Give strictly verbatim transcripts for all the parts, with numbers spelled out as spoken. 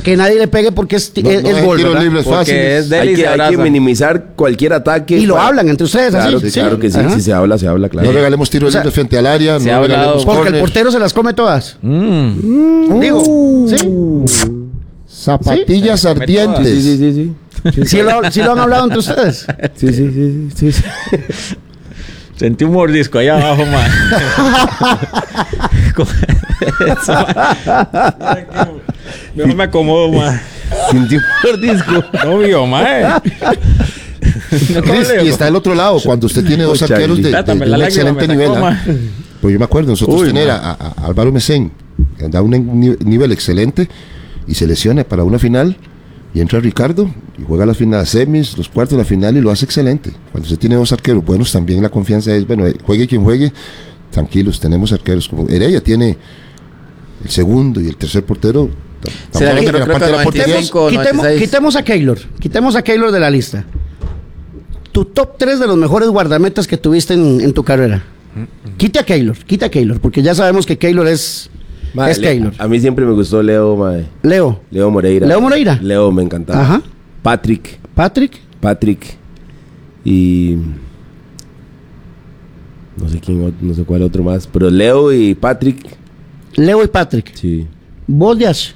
que nadie le pegue porque es, No, es, no es hay gol, tiros ¿verdad? libres Porque fáciles. es Hay Delis que, y hay que Abraza. minimizar cualquier ataque. Y lo Para- hablan entre ustedes, Claro, así. claro que sí, Ajá. sí se habla, se habla, claro. No regalemos tiros O sea, libres frente al área, se no ha regalemos hablado- Porque el corners. portero se las come todas. Mm. Digo, sí. Zapatillas ¿Sí? ardientes. Sí, sí, sí, sí. Sí lo, sí lo han hablado entre ustedes. Sí, sí, sí, sí, sí. Sentí un mordisco allá abajo, man. Mejor me acomodo, man. Sintió un disco. No vio, man. Chris, y está el otro lado, cuando usted tiene dos Oh, arqueros de, de- Trátame de la un lágrima, excelente me nivel. sacó, ¿ah? man. Pues yo me acuerdo, nosotros Uy, tener a, man. a- a Álvaro Mesén, que anda a un ni- nivel excelente, y se lesiona para una final, y entra Ricardo, y juega las finales, semis, los cuartos, la final, y lo hace excelente. Cuando usted tiene dos arqueros buenos, también la confianza es, bueno, eh, juegue quien juegue, tranquilos, tenemos arqueros como Heredia tiene el segundo y el tercer portero. Tam- Sí, tampoco creo- que la creo parte que de la portería- noventa y cinco, Quitemos, noventa y seis. quitemos a Keylor. Quitemos a Keylor de la lista. Tu top tres de los mejores guardametas que tuviste en, en tu carrera. Quite a Keylor, quita a Keylor, porque ya sabemos que Keylor es, Mae, es Le- Keylor. A mí siempre me gustó Leo, mae. Leo, Leo Moreira. Leo Moreira. Leo me encantaba. Ajá. Patrick. Patrick. Patrick. Y. No sé quién, ot- no sé cuál otro más. Pero Leo y Patrick. Leo y Patrick. Sí. Vos, Dias.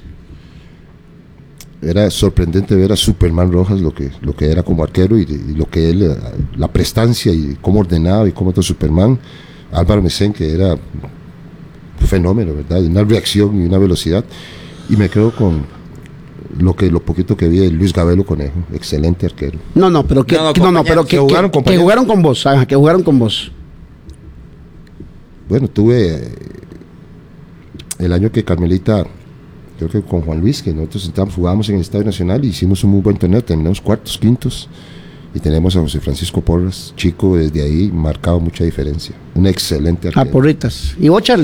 Era sorprendente ver a Superman Rojas lo que, lo que era como arquero y, y lo que él, eh, la prestancia y cómo ordenaba y cómo todo Superman. Álvaro Mesén, que era un fenómeno, ¿verdad? Una reacción y una velocidad. Y me quedo con lo que lo poquito que vi de Luis Gabelo Conejo, excelente arquero. No, no, pero que No, no, que- no, no, pero compañeros. que, Que jugaron, que- que compañeros. jugaron con vos, ajá, que jugaron con vos. Bueno, tuve eh, el año que Carmelita, creo que con Juan Luis, que nosotros estábamos, jugábamos en el Estadio Nacional y hicimos un muy buen torneo, terminamos cuartos, quintos, y tenemos a José Francisco Porras, chico desde ahí, marcado mucha diferencia. Un excelente A arquero. porritas. ¿Y vos, Charlie?